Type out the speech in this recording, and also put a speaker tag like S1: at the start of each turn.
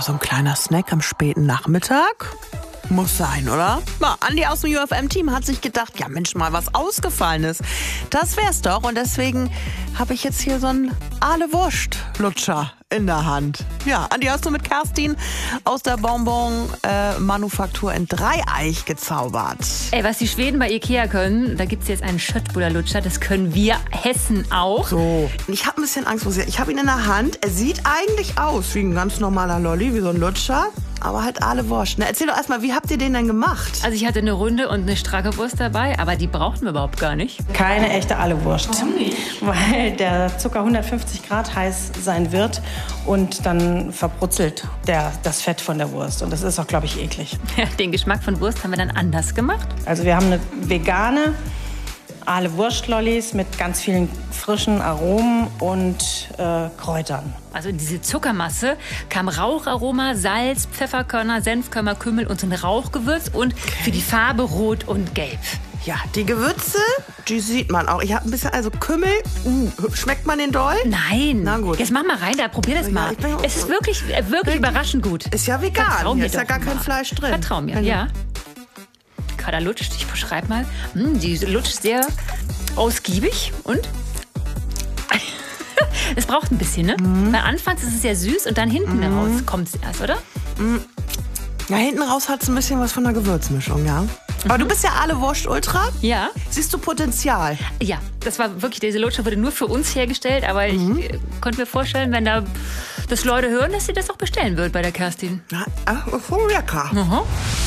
S1: so ein kleiner Snack am späten Nachmittag. Muss sein, oder? Na, Andi aus dem UFM-Team hat sich gedacht, ja Mensch, mal was Ausgefallenes. Das wär's doch. Und deswegen habe ich jetzt hier so einen Ahle-Wurst-Lutscher in der Hand. Ja, Andi, hast du mit Kerstin aus der Bonbon-Manufaktur in Dreieich gezaubert.
S2: Ey, was die Schweden bei Ikea können, da gibt's jetzt einen Schöttbuller-Lutscher, das können wir Hessen auch.
S1: So, ich habe ein bisschen Angst, ich habe ihn in der Hand. Er sieht eigentlich aus wie ein ganz normaler Lolli, wie so ein Lutscher. Aber halt Ahle-Wurst. Erzähl doch erstmal, wie habt ihr den denn gemacht?
S2: Also ich hatte eine runde und eine stracke Wurst dabei, aber die brauchten wir überhaupt gar nicht.
S3: Keine echte Ahle-Wurst.
S2: Warum nicht?
S3: Weil der Zucker 150 Grad heiß sein wird und dann verbrutzelt das Fett von der Wurst. Und das ist auch, glaube ich, eklig.
S2: Ja, den Geschmack von Wurst haben wir dann anders gemacht.
S3: Also wir haben eine vegane Ahle-Wurst-Lollis mit ganz vielen frischen Aromen und Kräutern.
S2: Also in diese Zuckermasse kam Raucharoma, Salz, Pfefferkörner, Senfkörner, Kümmel und so ein Rauchgewürz und für die Farbe rot und gelb.
S1: Ja, die Gewürze, die sieht man auch. Ich habe ein bisschen, also Kümmel, schmeckt man den doll?
S2: Nein.
S1: Na gut.
S2: Jetzt mach mal rein, da probier das mal.
S1: Ja,
S2: Es ist wirklich überraschend gut.
S1: Ist ja vegan,
S2: Vertrau mir
S1: hier ist ja
S2: doch
S1: gar kein
S2: mal.
S1: Fleisch drin.
S2: Vertrau mir, ja. Kada lutscht, ich beschreib mal. Die lutscht sehr ausgiebig und es braucht ein bisschen, ne? Weil anfangs ist es sehr süß und dann hinten raus kommt es erst, oder?
S1: Ja, hinten raus hat es ein bisschen was von der Gewürzmischung, ja. Aber du bist ja Ahle-Wurst-Ultra.
S2: Ja.
S1: Siehst du Potenzial?
S2: Ja, das war wirklich, diese Lutscher wurde nur für uns hergestellt, aber ich konnte mir vorstellen, wenn da das Leute hören, dass sie das auch bestellen wird bei der Kerstin.
S1: Ja, voll lecker.
S2: Aha.